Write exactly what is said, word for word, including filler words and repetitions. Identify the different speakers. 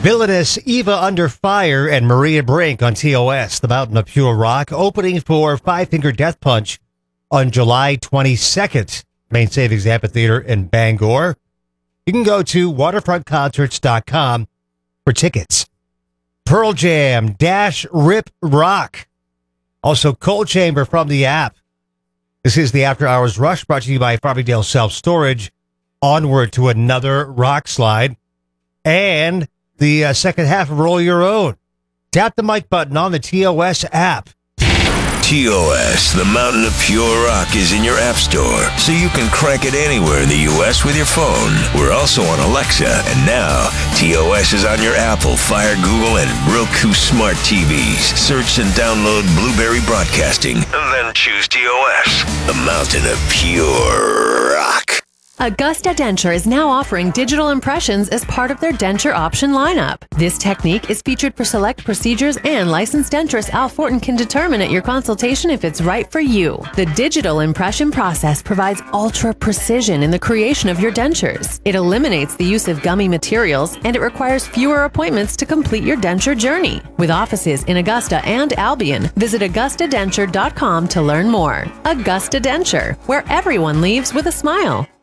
Speaker 1: Villainous, Eva Under Fire, and Maria Brink on T O S, The Mountain of Pure Rock, opening for Five Finger Death Punch on July twenty-second. Main Savings Amphitheater in Bangor. You can go to waterfront concerts dot com for tickets. Pearl Jam, Dash Rip Rock. Also, Cold Chamber from the app. This is the After Hours Rush, brought to you by Farmingdale Self Storage. Onward to another rock slide. And the uh, second half of Roll Your Own. Tap the mic button on the T O S app.
Speaker 2: T O S, The Mountain of Pure Rock, is in your app store, so you can crank it anywhere in the U S with your phone. We're also on Alexa, and now T O S is on your Apple, Fire, Google, and Roku smart T Vs. Search and download Blueberry Broadcasting, and then choose T O S, The Mountain of Pure Rock.
Speaker 3: Augusta Denture is now offering digital impressions as part of their denture option lineup. This technique is featured for select procedures, and licensed denturist Al Fortin can determine at your consultation if it's right for you. The digital impression process provides ultra precision in the creation of your dentures. It eliminates the use of gummy materials, and it requires fewer appointments to complete your denture journey. With offices in Augusta and Albion, visit augusta denture dot com to learn more. Augusta Denture, where everyone leaves with a smile.